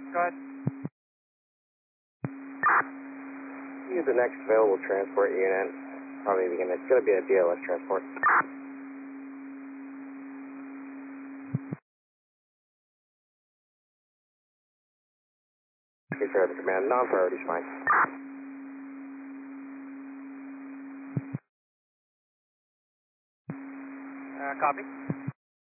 Go ahead. Use the next available transport unit. Probably it's going to be a DLS transport. Please the command. Non-priority is fine. Copy.